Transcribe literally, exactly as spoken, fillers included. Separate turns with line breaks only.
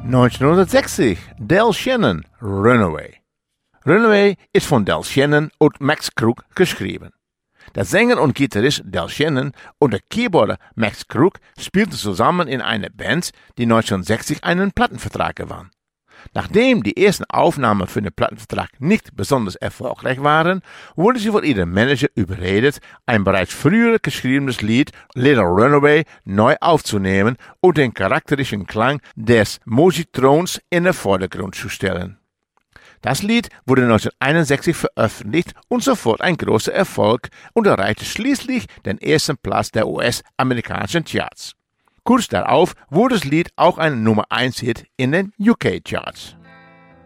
neunzehnhundertsechzig, Del Shannon, Runaway. Runaway ist von Del Shannon und Max Crook geschrieben. Der Sänger und Gitarrist Del Shannon und der Keyboarder Max Crook spielten zusammen in einer Band, die neunzehnhundertsechzig einen Plattenvertrag gewann. Nachdem die ersten Aufnahmen für den Plattenvertrag nicht besonders erfolgreich waren, wurde sie von ihrem Manager überredet, ein bereits früher geschriebenes Lied Little Runaway neu aufzunehmen und den charakteristischen Klang des Musitrons in den Vordergrund zu stellen. Das Lied wurde neunzehnhunderteinundsechzig veröffentlicht und sofort ein großer Erfolg und erreichte schließlich den ersten Platz der U S-amerikanischen Charts. Kurz darauf wurde das Lied auch ein Nummer eins Hit in den U K-Charts.